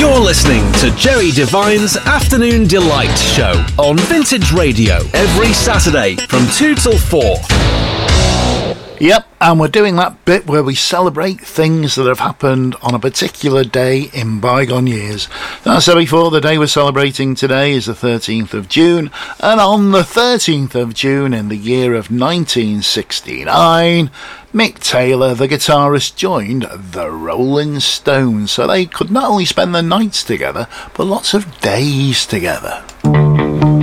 You're listening to Jerry Devine's Afternoon Delight show on Vintage Radio every Saturday from 2 till 4. Yep, and we're doing that bit where we celebrate things that have happened on a particular day in bygone years. As I said before, the day we're celebrating today is the 13th of June, and on the 13th of June in the year of 1969, Mick Taylor, the guitarist, joined the Rolling Stones, so they could not only spend the nights together, but lots of days together.